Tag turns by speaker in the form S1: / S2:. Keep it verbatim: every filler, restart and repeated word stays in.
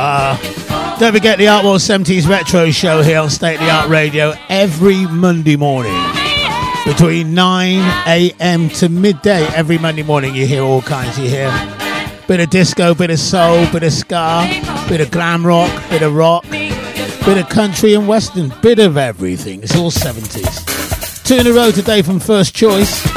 S1: Ska. Don't forget the Art World seventies Retro Show here on State of the Art Radio every Monday morning. Between nine a.m. to midday every Monday morning, you hear all kinds. You hear bit of disco, bit of soul, bit of ska, bit of glam rock, bit of rock, bit of country and western, bit of everything. It's all seventies. Two in a row today from First Choice.